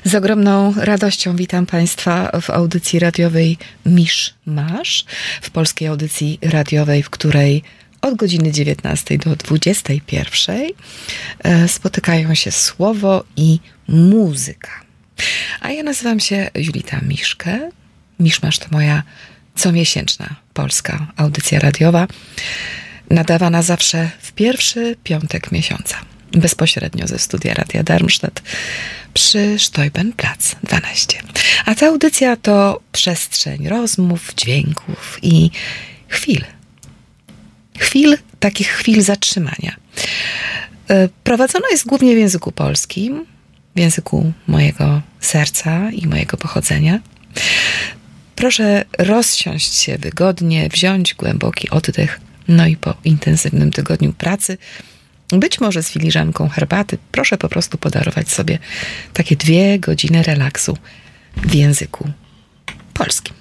Z ogromną radością witam Państwa w audycji radiowej Misz Masz, w polskiej audycji radiowej, w której od godziny 19 do 21 spotykają się słowo i muzyka. A ja nazywam się Julita Miszke. Misz Masz to moja comiesięczna polska audycja radiowa, nadawana zawsze w pierwszy piątek miesiąca, bezpośrednio ze studia Radia Darmstadt przy Steubenplatz 12. A ta audycja to przestrzeń rozmów, dźwięków i chwil. Takich chwil zatrzymania. Prowadzona jest głównie w języku polskim, w języku mojego serca i mojego pochodzenia. Proszę rozsiąść się wygodnie, wziąć głęboki oddech, no i po intensywnym tygodniu pracy, być może z filiżanką herbaty, proszę po prostu podarować sobie takie 2 godziny relaksu w języku polskim.